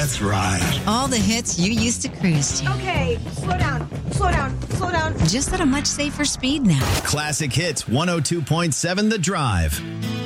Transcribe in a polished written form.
Let's ride. All the hits you used to cruise to. Okay, slow down, slow down, slow down. Just at a much safer speed now. Classic Hits 102.7 The Drive.